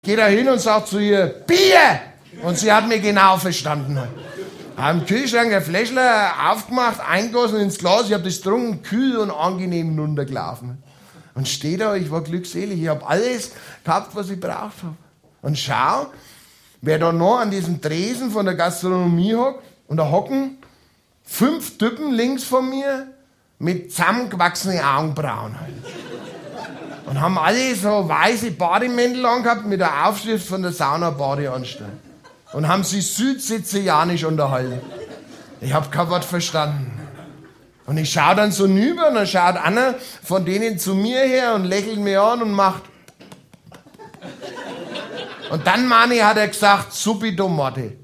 Geht da hin und sagt zu ihr, Bier! Und sie hat mich genau verstanden. Hab im Kühlschrank ein Fläschler aufgemacht, eingegossen ins Glas, ich hab das getrunken, kühl und angenehm runtergelaufen. Und stehe da, ich war glückselig, ich hab alles gehabt, was ich braucht habe. Und schau, wer da noch an diesem Tresen von der Gastronomie hockt, und da hocken 5 Typen links von mir mit zusammengewachsenen Augenbrauen. Und haben alle so weiße Bademäntel angehabt mit der Aufschrift von der Sauna-Badeanstalt. Und haben sich südsizilianisch unterhalten. Ich hab kein Wort verstanden. Und ich schau dann so rüber und dann schaut einer von denen zu mir her und lächelt mich an und macht. Und dann, Mani, hat er gesagt, subito morte.